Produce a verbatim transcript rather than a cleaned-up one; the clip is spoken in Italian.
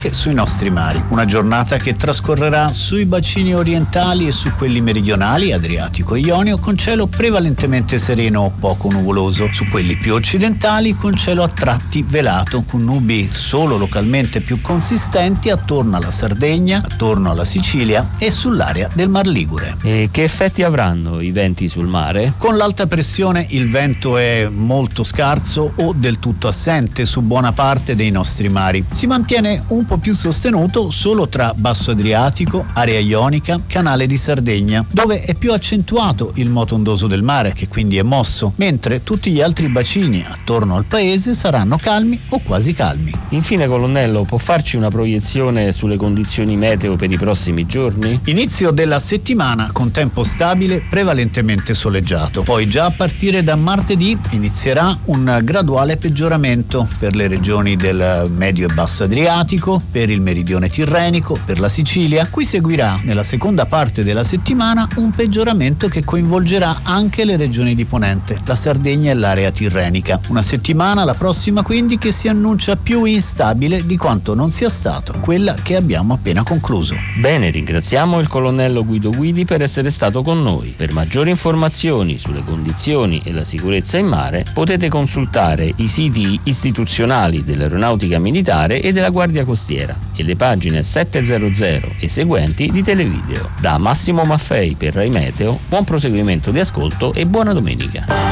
e sui nostri mari. Una giornata che trascorrerà sui bacini orientali e su quelli meridionali, Adriatico e Ionio, con cielo prevalentemente sereno o poco nuvoloso. Su quelli più occidentali con cielo a tratti velato, con nubi solo localmente più consistenti attorno alla Sardegna, attorno alla Sicilia e sull'area del Mar Ligure. E che effetti avranno i venti sul mare? Con l'alta pressione il vento è molto scarso o del tutto assente su buona parte dei nostri mari. Si mantiene un po' più sostenuto solo tra Basso Adriatico, area ionica, canale di Sardegna, dove è più accentuato il moto ondoso del mare, che quindi è mosso, mentre tutti gli altri bacini attorno al paese saranno calmi o quasi calmi. Infine, colonnello, può farci una proiezione sulle condizioni meteo per i prossimi giorni? Inizio della settimana con tempo stabile, prevalentemente soleggiato. Poi già a partire da martedì inizierà un graduale peggioramento per le regioni del medio e basso Adriatico, per il meridione tirrenico, per la Sicilia. Qui seguirà nella seconda parte della settimana un peggioramento che coinvolgerà anche le regioni di Ponente, la Sardegna e l'area tirrenica. Una settimana, la prossima quindi, che si annuncia più instabile di quanto non sia stato quella che abbiamo appena concluso. Bene, ringraziamo il colonnello Guido Guidi per essere stato con noi. Per maggiori informazioni sulle condizioni e la sicurezza in mare potete consultare i siti istituzionali dell'Aeronautica Militare e della Guardia Costiera e le pagine settecento e seguenti di Televideo. Da Massimo Maffei per Rai Meteo, buon proseguimento di ascolto e buona domenica.